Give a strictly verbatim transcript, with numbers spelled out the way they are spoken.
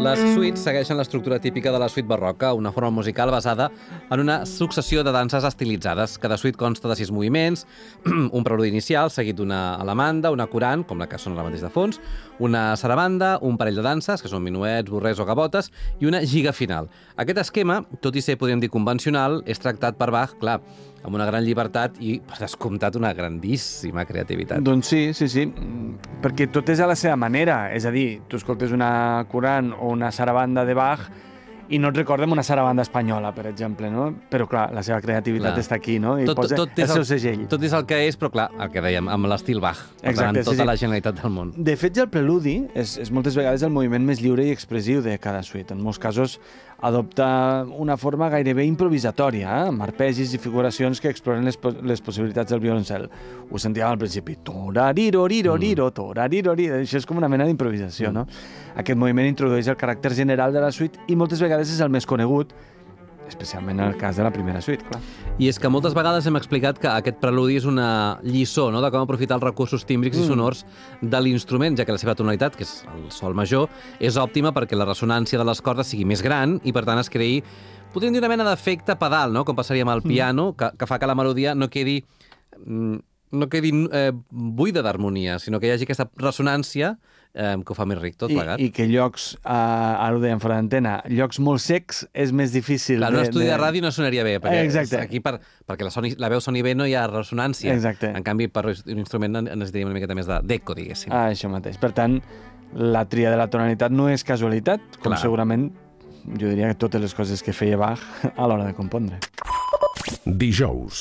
Les suites segueixen l'estructura típica de la suite barroca, una forma musical basada en una successió de danses estilitzades. Cada suite consta de sis moviments, un preludi inicial, seguit d'una alemanda, una curant, com la que sona ara mateix de fons, una sarabanda, un parell de danses, que són minuets, borrers o gavotes, i una giga final. Aquest esquema, tot i ser, podríem dir, convencional, és tractat per Bach, clar, amb una gran llibertat i, per descomptat, una grandíssima creativitat. Doncs sí, sí, sí, perquè tot és a la seva manera. És a dir, tu escoltes una curant o una sarabanda de Bach i no et recordem una sarabanda espanyola, per exemple, no? Però, clar, la seva creativitat clar. Està aquí, no? I tot, posa tot, tot el seu segell. Tot és el que és, però, clar, el que dèiem, amb l'estil Bach. Per tant, amb tota sí, sí. la genialitat del món. De fet, ja el preludi és, és moltes vegades el moviment més lliure i expressiu de cada suite. En molts casos adopta una forma gairebé improvisatòria, eh? amb arpegis i figuracions que exploren les, les possibilitats del violoncel. Ho sentíem al principi. Torariroriroriro, mm. torariroririro. Això és com una mena d'improvisació, mm. no? Aquest moviment introdueix el caràcter general de la suite i moltes vegades és el més conegut, especialment en el cas de la primera suite, clar. I és que moltes vegades hem explicat que aquest preludi és una lliçó, no?, de com aprofitar els recursos tímbrics mm. i sonors de l'instrument, ja que la seva tonalitat, que és el sol major, és òptima perquè la ressonància de les cordes sigui més gran i, per tant, es creï, podríem dir, una mena d'efecte pedal, no?, com passaria amb el piano, mm. que, que fa que la melodia no quedi, no quedi eh, buida d'harmonia, sinó que hi hagi aquesta ressonància eh, que ho fa més ric tot plegat. I, i que llocs, eh, ara ho dèiem fora d'antena, llocs molt secs és més difícil. Clar, en un estudi de... de ràdio no sonaria bé, perquè Exacte. aquí per, perquè la, soni, la veu soni bé no hi ha ressonància. Exacte. En canvi, per un instrument necessitaríem una miqueta més de deco, diguéssim. Ah, això mateix. Per tant, la tria de la tonalitat no és casualitat, com Clar. segurament jo diria que totes les coses que feia Bach a l'hora de compondre. Dijous,